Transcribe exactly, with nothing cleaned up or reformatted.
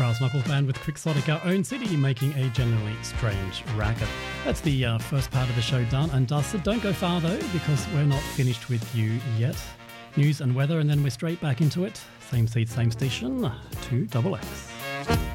Brass Knuckles Band with Quixotic, Our Own City, making a genuinely strange racket. That's the uh, first part of the show done and dusted. Don't go far though, because we're not finished with you yet. News and weather, and then we're straight back into it. Same seat, same station, two double X.